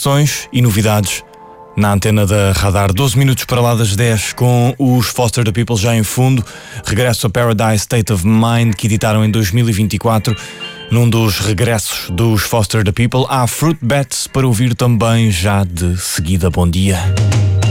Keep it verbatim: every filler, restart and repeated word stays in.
Informações e novidades na antena da Radar. doze minutos para lá das dez, com os Foster the People já em fundo. Regresso a Paradise State of Mind, que editaram em dois mil e vinte e quatro. Num dos regressos dos Foster the People, há Fruit Bats para ouvir também já de seguida. Bom dia.